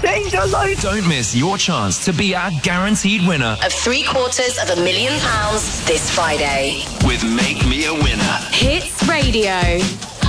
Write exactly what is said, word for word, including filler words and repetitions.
danger zone. Don't miss your chance to be our guaranteed winner of three quarters of a million pounds this Friday with Make Me a Winner. Hits Radio.